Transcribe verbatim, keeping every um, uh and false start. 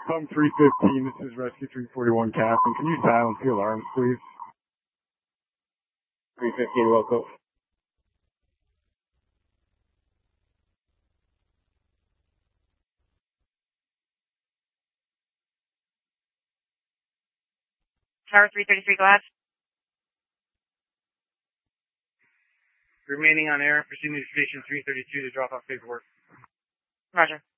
Com three fifteen, this is Rescue three forty-one Captain. Can you silence the alarms, please? three fifteen, Wilco. Tower three thirty-three, go ahead. Remaining on air, proceeding to station three thirty-two to drop off paperwork. Roger.